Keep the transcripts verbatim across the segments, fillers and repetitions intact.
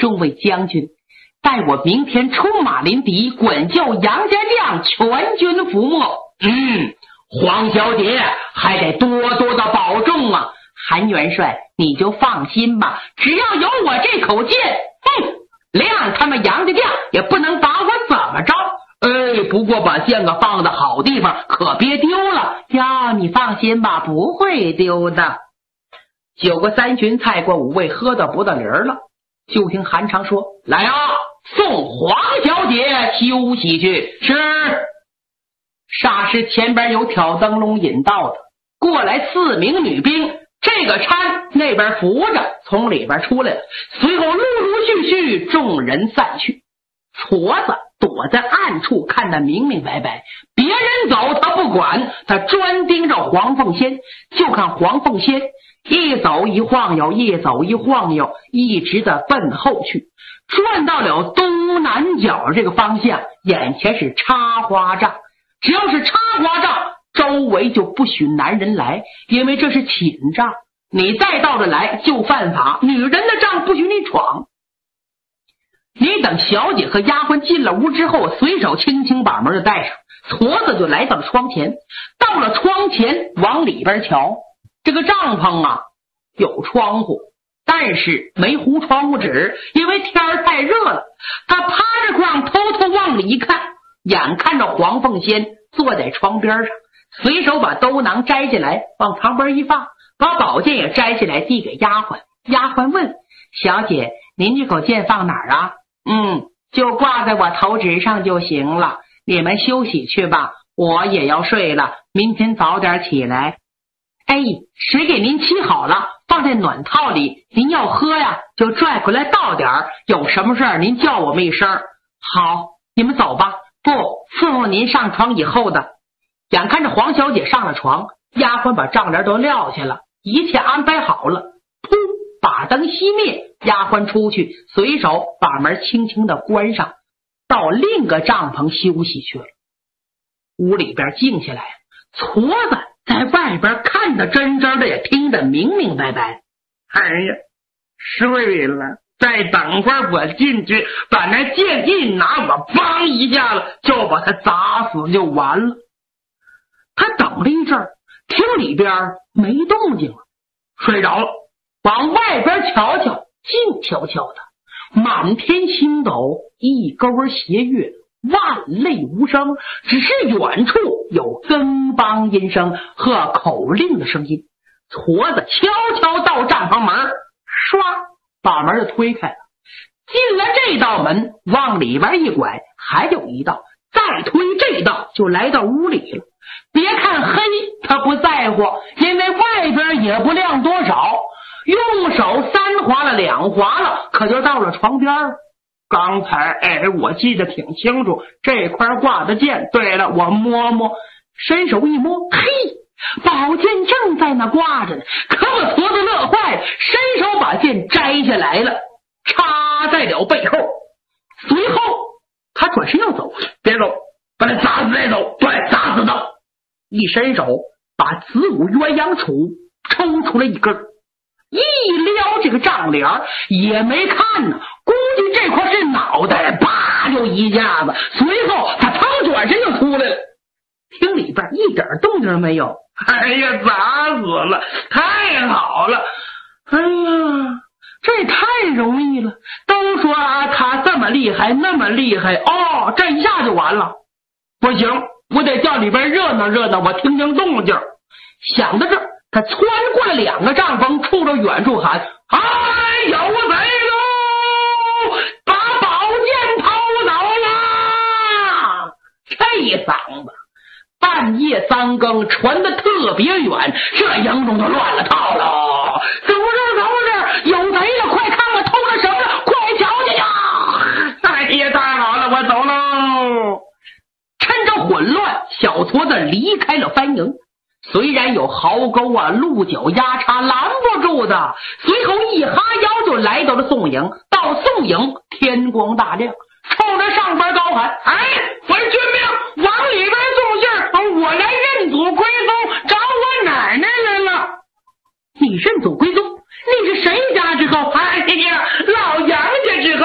众位将军，待我明天出马临敌，管教杨家将全军覆没。 嗯，黄小姐还得多多的保重啊。 韩元帅，你就放心吧，只要有我这口剑，哼，谅他们杨家将也不能把我怎么着。 哎，不过把剑可放在好地方，可别丢了。 呀，你放心吧，不会丢的。酒过三巡，菜过五味，喝得不到理儿了。就听韩常说：“ 来啊，送黄小姐休息去。” 是。霎时前边有挑灯笼引道的，过来四名女兵，这个搀那边扶着，从里边出来了。随后陆陆续续众人散去。矬子躲在暗处看得明明白白，别人走他不管，他专盯着黄凤仙，就看黄凤仙一走一晃悠，一走一晃悠，一直的奔后去，转到了东南角这个方向，眼前是插花帐。只要是插花帐，周围就不许男人来，因为这是寝帐，你再到这来就犯法，女人的帐不许你闯。你等小姐和丫鬟进了屋之后，随手轻轻把门就带上，矬子就来到了窗前。到了窗前，往里边瞧，这个帐篷啊有窗户，但是没糊窗户纸，因为天儿太热了。他趴着炕偷偷往里一看，眼看着黄凤仙坐在窗边上，随手把兜囊摘下来往旁边一放，把宝剑也摘下来递给丫鬟。丫鬟问：小姐，您这口剑放哪儿啊？嗯，就挂在我头纸上就行了，你们休息去吧，我也要睡了，明天早点起来。哎，水给您沏好了，放在暖套里，您要喝呀就拽回来倒点儿，有什么事儿您叫我们一声。好，你们走吧。不，伺候您上床以后的。眼看着黄小姐上了床，丫鬟把帐帘都撂下了，一切安排好了。噗，把灯熄灭，丫鬟出去，随手把门轻轻的关上，到另个帐篷休息去了。屋里边静下来，矬子在外边看得真真的，也听得明明白白。 哎呀，睡了，再等会儿我进去，把那剑一拿，我梆一下子就把他砸死就完了。 他等了一阵儿，听里边没动静了，睡着了，往外边瞧瞧，静悄悄的，满天星斗，一钩斜月，万类无声，只是远处有跟梆音声和口令的声音。矬子悄悄到帐篷门，唰把门就推开了，进了这道门，往里边一拐，还有一道，再推这道，就来到屋里了。别看黑他不在乎，因为外边也不亮多少，用手三划了两划了，可就到了床边。刚才哎，我记得挺清楚，这块挂的剑，对了，我摸摸，伸手一摸，嘿，宝剑正在那挂着呢。可我矬子乐坏了，伸手把剑摘下来了，插在了背后。随后他转身要走，别走，把他砸死再走，对，砸死他。一伸手把子午鸳鸯杵抽出来一根，一撩这个帐帘也没看呢，估计这块是脑袋，啪就一下子，随后他腾转身就出来了。厅里边一点动静没有。 哎呀，砸死了，太好了！ 哎呀，这也太容易了，都说啊他这么厉害那么厉害，哦，这一下就完了。不行，我得叫里边热闹热闹，我听听动静。想到这儿，他穿过了两个帐篷，冲着远处喊：哎，有贼喽，把宝剑偷走了！这一嗓子半夜三更传得特别远，这营中就乱了套了。走着走着，有贼了，快看看偷了什么了，快瞧瞧呀！ 哎呀，太好了，我走喽！ 趁着混乱，小矬子离开了番营。虽然有壕沟啊、鹿角压叉拦不住的，随后一哈腰就来到了宋营。到宋营，天光大亮，冲着上边高喊：哎，我是军命，往里边送信儿，我来认祖归宗，找我奶奶来了。你认祖归宗？你是谁家之后？哎呀，老杨家之后。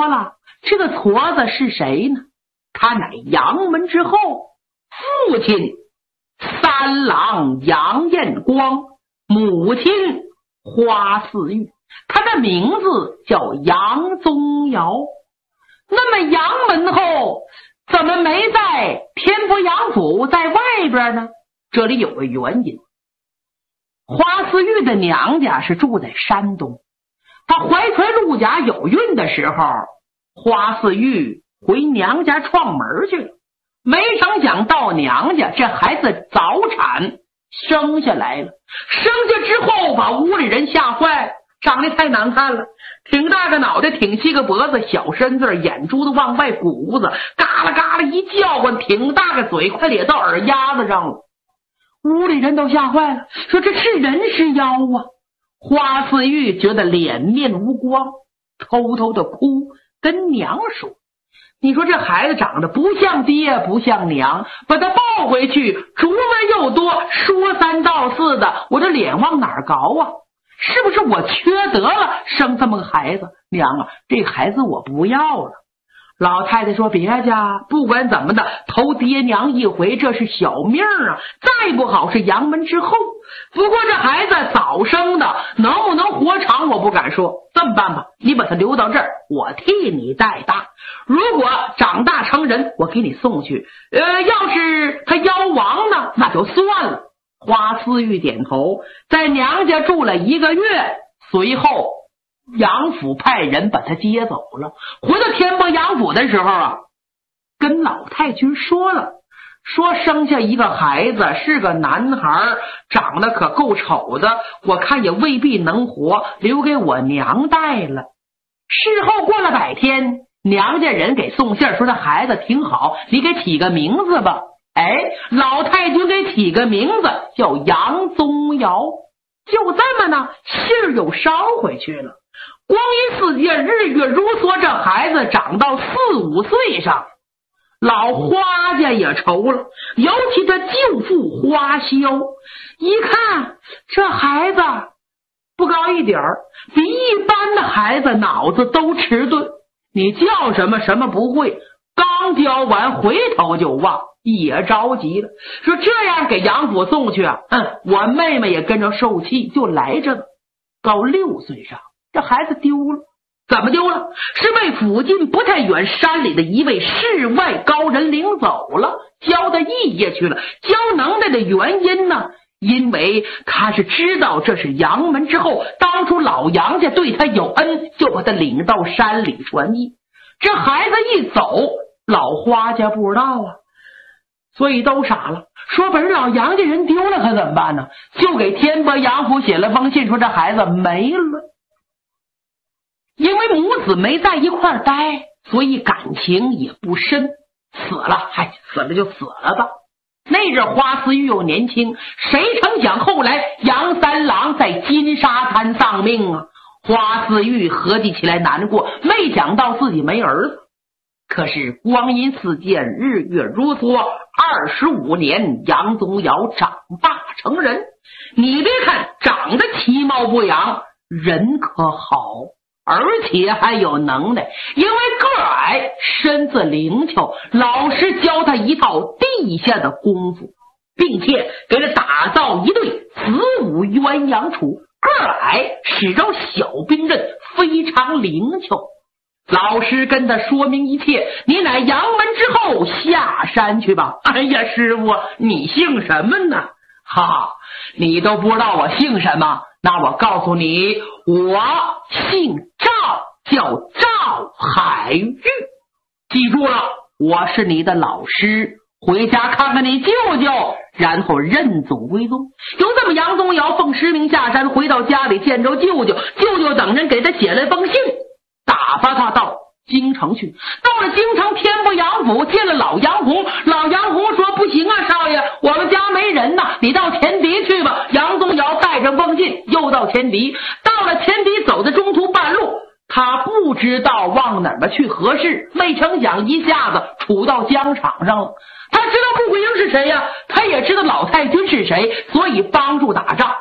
说了，这个矬子是谁呢？他乃杨门之后，父亲三郎杨彦光，母亲花四玉，他的名字叫杨宗尧。那么杨门后怎么没在天波杨府，在外边呢？这里有个原因。花四玉的娘家是住在山东，他怀揣陆甲有孕的时候，花四玉回娘家创门去了，没成想到娘家这孩子早产生下来了，生下之后把屋里人吓坏了，长得太难看了，挺大个脑袋，挺细个脖子，小身子，眼珠子往外鼓子，嘎啦嘎啦一叫唤，挺大个嘴，快咧到耳丫子上了。屋里人都吓坏了，说这是人是妖啊。花四玉觉得脸面无光，偷偷的哭，跟娘说，你说这孩子长得不像爹不像娘，把他抱回去，竹门又多，说三道四的，我这脸往哪儿搞啊？是不是我缺德了，生这么个孩子？娘啊，这孩子我不要了。老太太说，别家不管怎么的，投爹娘一回，这是小命啊，再不好是杨门之后。不过这孩子早生的，能不能活长我不敢说。这么办吧，你把他留到这儿，我替你带大，如果长大成人，我给你送去。呃，要是他夭亡呢，那就算了。花四玉点头，在娘家住了一个月，随后杨府派人把他接走了。回到天波杨府的时候啊，跟老太君说了，说生下一个孩子是个男孩，长得可够丑的，我看也未必能活，留给我娘带了。事后过了百天，娘家人给送信说这孩子挺好，你给起个名字吧。哎，老太君给起个名字叫杨宗尧。就这么呢，信儿又捎回去了。光阴似箭，日月如梭，这孩子长到四五岁上，老花家也愁了，尤其他舅父花销，一看这孩子不高一点儿，比一般的孩子脑子都迟钝，你叫什么什么不会，刚教完回头就忘，也着急了，说这样给杨府送去啊，嗯，我妹妹也跟着受气，就来着了。到六岁上，这孩子丢了。怎么丢了？是被附近不太远山里的一位世外高人领走了，教他艺业去了。教能耐的原因呢，因为他是知道这是杨门之后，当初老杨家对他有恩，就把他领到山里传艺。这孩子一走，老花家不知道啊，所以都傻了，说本老杨家人丢了可怎么办呢？就给天波杨府写了封信，说这孩子没了。因为母子没在一块儿待，所以感情也不深，死了，嗨，死了就死了吧。那阵花四玉又年轻，谁成想后来杨三郎在金沙滩丧命啊！花四玉合计起来难过，没想到自己没儿子。可是光阴似箭，日月如梭，二十五年，杨宗尧长大成人。你别看长得其貌不扬，人可好，而且还有能耐，因为个矮，身子灵巧，老师教他一套地下的功夫，并且给他打造一对子午鸳鸯杵。个矮，使着小兵刃，非常灵巧。老师跟他说明一切，你乃杨门之后，下山去吧。哎呀，师傅，你姓什么呢？哈哈，你都不知道我姓什么？那我告诉你，我姓赵，叫赵海玉。记住了，我是你的老师，回家看看你舅舅，然后认祖归宗。就这么，杨宗尧奉师命下山，回到家里见着舅舅，舅舅等人给他写了封信，打发他到京城去。到了京城天波杨府，见了老杨红。老杨红说，不行啊，少爷，我们家没人呐，你到前敌去吧。杨宗尧带着封信又到前敌。到了前敌，走的中途半路，他不知道往哪儿去合适，没成想一下子处到疆场上了。他知道穆桂英是谁呀、啊？他也知道老太君是谁，所以帮助打仗。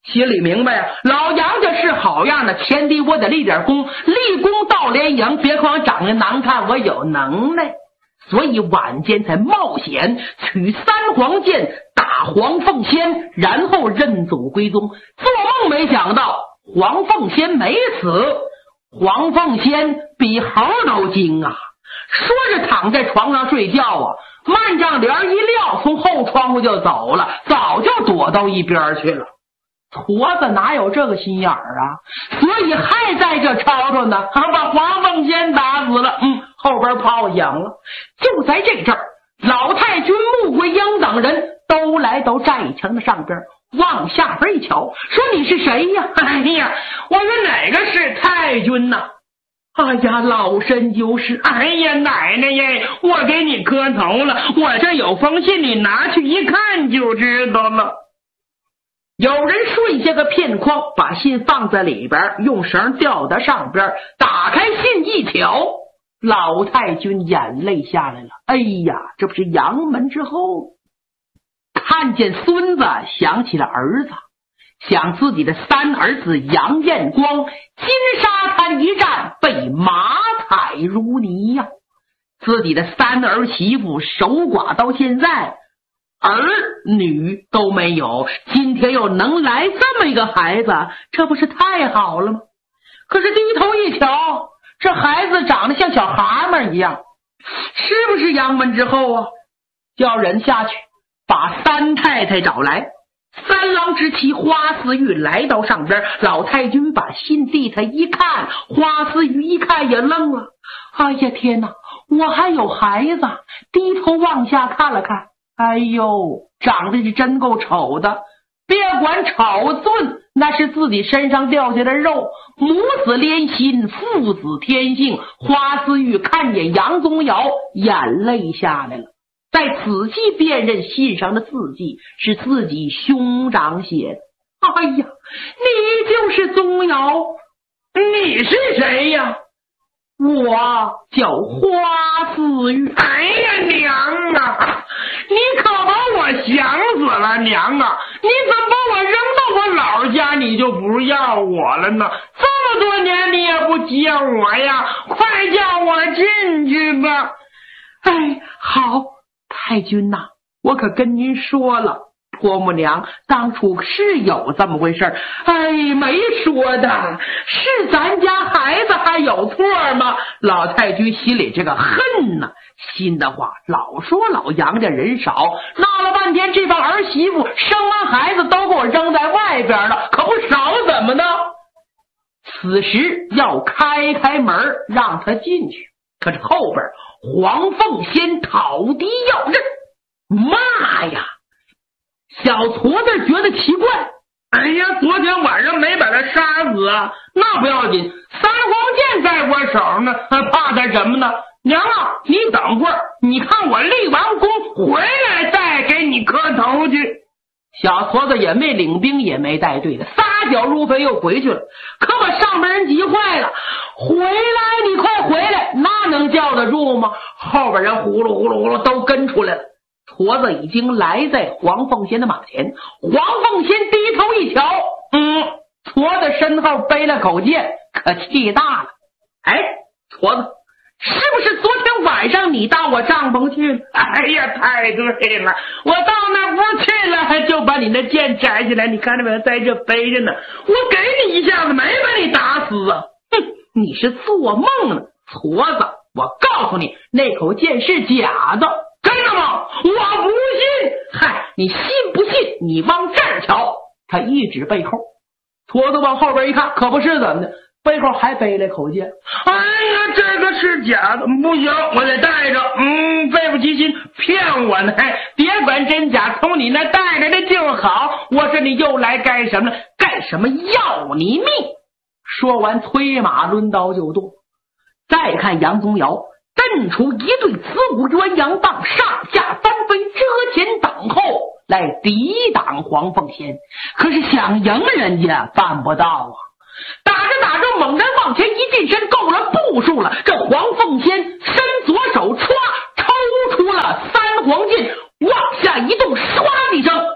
心里明白啊，老杨家是好样的，前提我得立点功，立功到连营，别看我长得难看，我有能耐。所以晚间才冒险取三黄剑打黄凤仙，然后认祖归宗。做梦没想到黄凤仙没死，黄凤仙比猴都精啊！说着躺在床上睡觉啊，幔帐帘一撂，从后窗户就走了，早就躲到一边去了。矬子哪有这个心眼儿啊？所以还在这吵吵呢，还把黄凤仙打死了。嗯，后边炮响了。就在这阵儿，老太君、穆桂英等人都来到寨墙的上边，往下边一瞧，说你是谁呀？哎呀，我说哪个是太君呐？哎呀，老身就是。 哎呀，奶奶耶，我给你磕头了，我这有封信，你拿去一看就知道了。 有人顺下个片框，把信放在里边，用绳吊在上边，打开信一瞧，老太君眼泪下来了。哎呀，这不是杨门之后，看见孙子，想起了儿子，想自己的三儿子杨彦光金沙滩一战被马踩如泥呀、啊，自己的三儿媳妇守寡到现在，儿女都没有，今天又能来这么一个孩子，这不是太好了吗？可是低头一瞧，这孩子长得像小蛤蟆一样，是不是杨门之后啊？叫人下去把三太太找来。三郎之妻花思玉来到上边，老太君把信递他一看，花思玉一看也愣了。哎呀天哪，我还有孩子！低头往下看了看，哎呦，长得是真够丑的。别管丑俊，那是自己身上掉下的肉，母子连心，父子天性。花思玉看见杨宗尧，眼泪下来了。再仔细辨认信上的字迹，是自己兄长写的。哎呀，你就是宗尧， 你是谁呀？ 我叫花思玉。 哎呀，娘啊，你可把我想死了，娘啊！你怎么把我扔到我姥家，你就不要我了呢？这么多年你也不接我呀，快叫我进去吧。 哎，好，太君呐、啊，我可跟您说了，婆母娘当初是有这么回事，哎，没说的，是咱家孩子还有错吗？老太君心里这个恨呐、啊，心的话老说老杨家人少，闹了半天这帮儿媳妇生完孩子都给我扔在外边了，可不少怎么呢？此时要开开门让他进去，可是后边黄凤仙讨敌要刃，妈呀！小矬子觉得奇怪， 哎呀，昨天晚上没把他杀死啊，那不要紧，三黄剑在我手呢，怕他什么呢？娘啊，你等会儿，你看我立完功回来再给你磕头去。 小矬子也没领兵，也没带队的，撒脚入坟又回去了，可把上边人急坏了。回来，你快回来，那能叫得住吗？后边人呼噜呼噜呼噜都跟出来了。矬子已经来在黄凤仙的马前，黄凤仙低头一瞧，嗯，矬子身后背了口剑，可气大了。哎，矬子，是不是昨天晚上你到我帐篷去了？ 哎呀，太对了，我到那不去了，就把你那剑摘下来，你看着没有，在这背着呢。我给你一下子，没把你打死啊！ 哼，你是做梦呢，矬子！我告诉你，那口剑是假的。 真的吗？我不信。 嗨，你信不信？你往这儿瞧。他一指背后，矬子往后边一看，可不是怎么的，背后还背了口剑。 哎呀，这个是假的，不行，我得带着。嗯，背不起心，骗我呢。别管真假，从你那带着的就好。我说你又来干什么了？ 干什么？要你命！说完，催马抡刀就剁。再看杨宗尧震出一对子午鸳鸯棒，上下翻飞，遮前等后来抵挡黄凤仙。可是想赢人家办不到啊！打着打着，猛然往前一进身，够了步数了。这黄凤仙伸左手，歘，抽出了三黄剑，往下一动，唰的一声，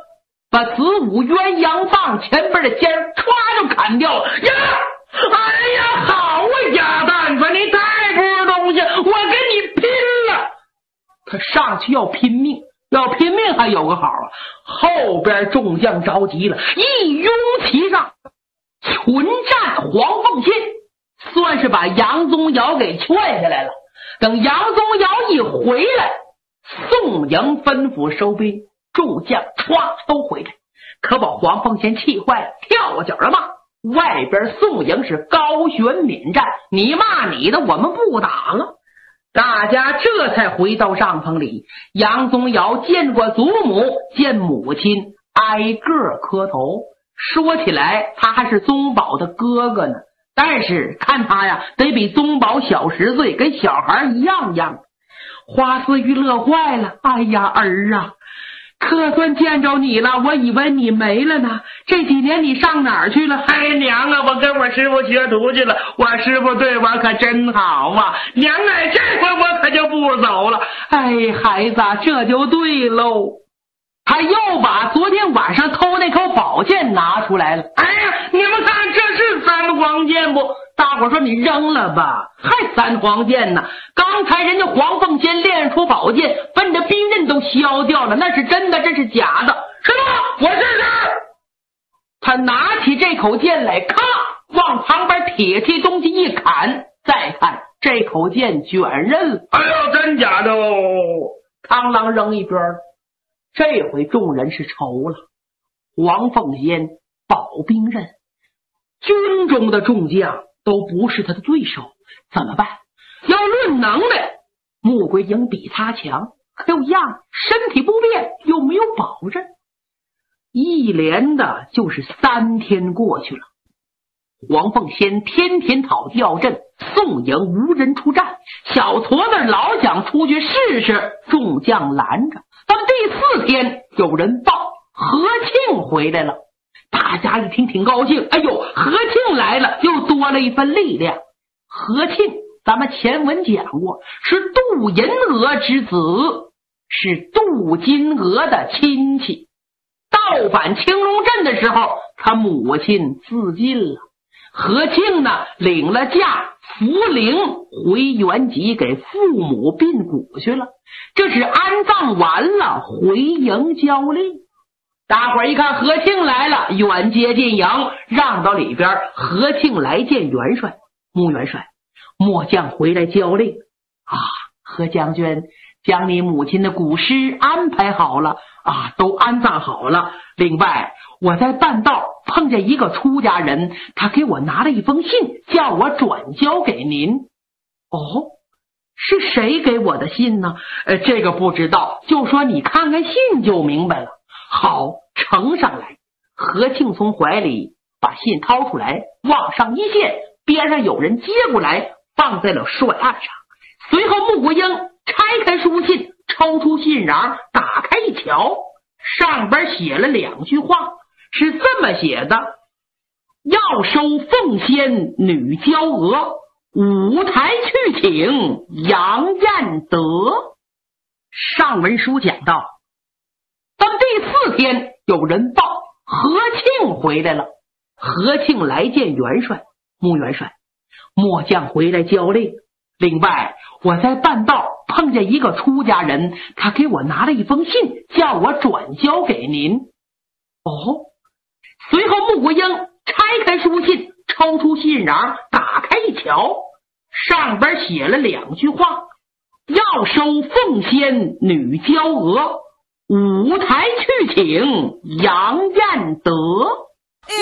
把子午鸳鸯棒前边的尖儿歘就砍掉了。 呀，哎呀，好啊，鸭蛋子，你太不是东西，我跟你拼了！ 他上去要拼命，要拼命还有个好啊，后边众将着急了，一拥其上，群战黄凤仙，算是把杨宗尧给劝下来了。等杨宗尧一回来，宋营吩咐收兵，众将唰都回来，可把黄凤仙气坏了，跳脚的骂。外边宋营是高悬免战，你骂你的，我们不打了。大家这才回到帐篷里，杨宗尧见过祖母，见母亲，挨个磕头。说起来他还是宗保的哥哥呢，但是看他呀得比宗保小十岁，跟小孩一样样。花思玉乐坏了，哎呀儿啊，可算见着你了，我以为你没了呢，这几年你上哪儿去了？ 哎娘啊，我跟我师傅学徒去了，我师傅对我可真好啊，娘哎，这回我可就不走了。 哎孩子，这就对喽。他又把昨天晚上偷那口宝剑拿出来了。 哎呀，你们看，这是三黄剑不？ 大伙说你扔了吧，还三黄剑呢？刚才人家黄凤仙练出宝剑，奔着兵刃都削掉了，那是真的，这是假的。 师傅，我试试。 他拿起这口剑来，咔，往旁边铁器东西一砍，再看这口剑卷刃了。 哎呦，真假的哦！ 螳螂扔一边了。这回众人是愁了，黄凤仙宝兵刃，军中的众将都不是他的对手，怎么办？要论能耐，穆桂英比他强，可有样身体不便，又没有宝刃。一连的就是三天过去了，黄凤仙天天讨吊阵，宋营无人出战，小矬子老想出去试试，众将拦着。到第四天有人报何庆回来了，大家一听挺高兴，哎呦，何庆来了，又多了一份力量。何庆咱们前文讲过，是杜银娥之子，是杜金娥的亲戚。造反青龙镇的时候，他母亲自尽了，何庆呢领了假扶灵回原籍，给父母殡骨去了。这是安葬完了，回营交令。大伙儿一看何庆来了，远接进营，让到里边。何庆来见元帅，穆元帅，末将回来交令啊，何将军将你母亲的古尸安排好了啊，都安葬好了。另外我在半道碰见一个出家人，他给我拿了一封信，叫我转交给您。哦，是谁给我的信呢？呃，这个不知道，就说你看看信就明白了。好，呈上来。何庆从怀里把信掏出来，往上一献，边上有人接过来，放在了帅案上。随后穆桂英拆开书信，抽出信瓤，打开一瞧，上边写了两句话，是这么写的：要收凤仙女娇娥，五台去请杨彦德。上文书讲到，到第四天有人报何庆回来了。何庆来见元帅，穆元帅，末将回来交令。另外我在半道碰见一个出家人，他给我拿了一封信，叫我转交给您。哦，随后穆桂英拆开书信，抽出信瓤，打开一瞧，上边写了两句话：要收凤仙女娇娥，五台去请杨彦德。